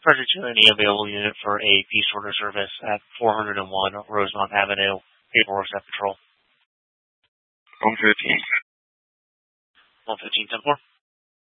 Project to any available unit for a piece order service at 401 Rosemont Avenue, Paperwork Patrol. 115. 115, 10-4.